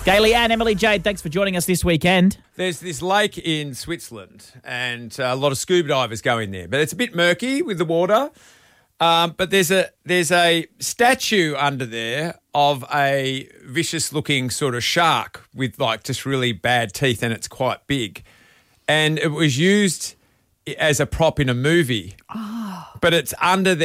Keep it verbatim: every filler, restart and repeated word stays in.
Gaily and Emily Jade, thanks for joining us this weekend. There's this lake in Switzerland and uh, a lot of scuba divers go in there, but it's a bit murky with the water. Um, but there's a there's a statue under there of a vicious-looking sort of shark with like just really bad teeth, and it's quite big. And it was used as a prop in a movie, oh. but it's under there.